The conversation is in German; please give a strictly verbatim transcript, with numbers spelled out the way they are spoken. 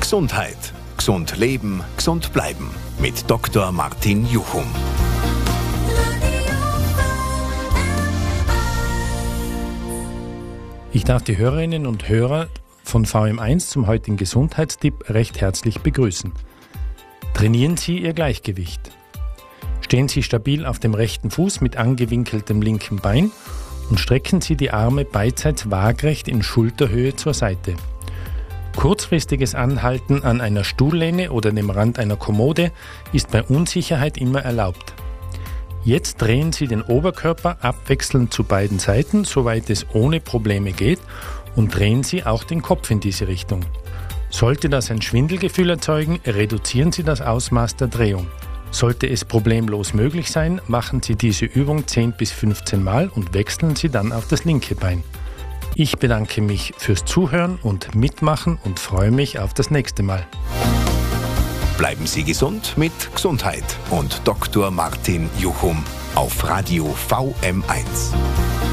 Gesundheit. Gesund leben, gesund bleiben. Mit Doktor Martin Juchum. Ich darf die Hörerinnen und Hörer von V M eins zum heutigen Gesundheitstipp recht herzlich begrüßen. Trainieren Sie Ihr Gleichgewicht. Stehen Sie stabil auf dem rechten Fuß mit angewinkeltem linken Bein und strecken Sie die Arme beidseits waagrecht in Schulterhöhe zur Seite. Kurzfristiges Anhalten an einer Stuhllehne oder dem Rand einer Kommode ist bei Unsicherheit immer erlaubt. Jetzt drehen Sie den Oberkörper abwechselnd zu beiden Seiten, soweit es ohne Probleme geht, und drehen Sie auch den Kopf in diese Richtung. Sollte das ein Schwindelgefühl erzeugen, reduzieren Sie das Ausmaß der Drehung. Sollte es problemlos möglich sein, machen Sie diese Übung zehn bis fünfzehn Mal und wechseln Sie dann auf das linke Bein. Ich bedanke mich fürs Zuhören und Mitmachen und freue mich auf das nächste Mal. Bleiben Sie gesund mit Gesundheit und Doktor Martin Juchum auf Radio V M eins.